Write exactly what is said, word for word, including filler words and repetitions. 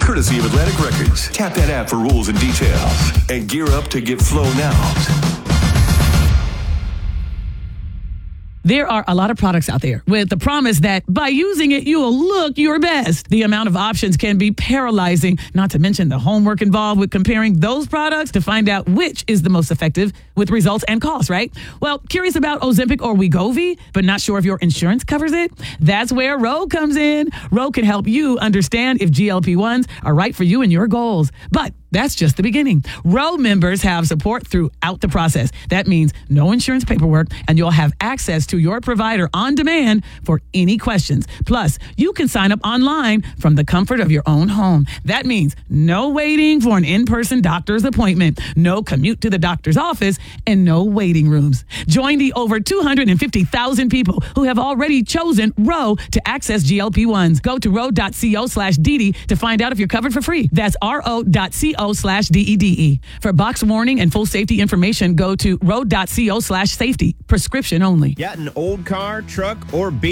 courtesy of Atlantic Records. Tap that app for rules and details and gear up to get flown out. There are a lot of products out there with the promise that by using it, you will look your best. The amount of options can be paralyzing, not to mention the homework involved with comparing those products to find out which is the most effective with results and costs, right? Well, curious about Ozempic or Wegovy, but not sure if your insurance covers it? That's where Ro comes in. Ro can help you understand if G L P ones are right for you and your goals. But that's just the beginning. Ro members have support throughout the process. That means no insurance paperwork, and you'll have access to your provider on demand for any questions. Plus, you can sign up online from the comfort of your own home. That means no waiting for an in-person doctor's appointment, no commute to the doctor's office, and no waiting rooms. Join the over two hundred fifty thousand people who have already chosen Ro to access G L P ones. Go to ro.co slash DD to find out if you're covered for free. That's ro.co slash D-E-D-E. For box warning and full safety information, go to ro.co slash safety. Prescription only. Got an old car, truck, or